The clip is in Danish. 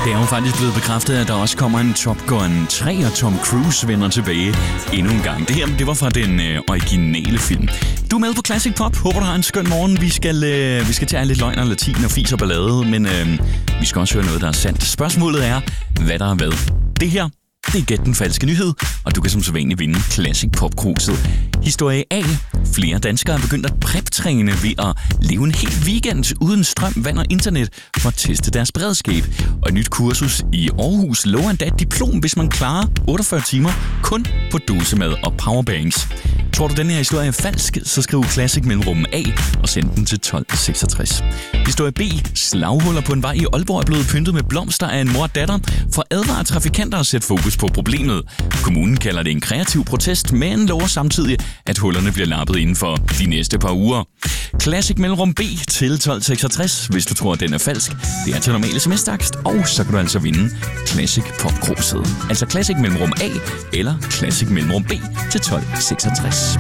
Det er jo faktisk blevet bekræftet, at der også kommer en Top Gun 3, og Tom Cruise vender tilbage endnu en gang. Det her, det var fra den originale film. Du er med på Classic Pop. Håber, du har en skøn morgen. Vi skal tage lidt løgn og latin og fis og ballade, men vi skal også høre noget, der er sandt. Spørgsmålet er, hvad der er hvad. Det her, det er Gæt den falske nyhed, og du kan som sædvanligt vinde Classic Pop-kruset. Historie A. Flere danskere er begyndt at prep-træne ved at leve en hel weekend uden strøm, vand og internet for at teste deres beredskab. Og et nyt kursus i Aarhus lover endda et diplom, hvis man klarer 48 timer kun på dåsemad og powerbanks. Tror du, den her historie er falsk, så skriv Classic mellemrum A og send den til 1266. Historie B. Slaghuller på en vej i Aalborg er blevet pyntet med blomster af en mor og datter for at advare trafikanter og sætte fokus på problemet. Kommunen kalder det en kreativ protest, men lover samtidig, at hullerne bliver lappet inden for de næste par uger. Classic mellemrum B til 1266, hvis du tror, at den er falsk. Det er til normal sms-takst, og så kan du altså vinde Classic Pop-kruset. Altså Classic mellemrum A eller Classic mellemrum B til 1266.